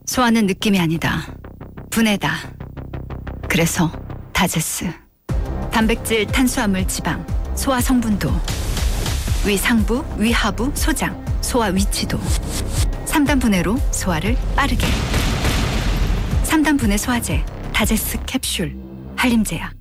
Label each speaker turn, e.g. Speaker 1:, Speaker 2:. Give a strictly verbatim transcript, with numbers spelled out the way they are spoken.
Speaker 1: 소화는 느낌이 아니다. 분해다. 그래서 다제스. 단백질, 탄수화물, 지방, 소화 성분도, 위상부, 위하부, 소장, 소화 위치도. 삼 단 분해로 소화를 빠르게. 삼 단 분해 소화제, 다제스 캡슐, 한림제약.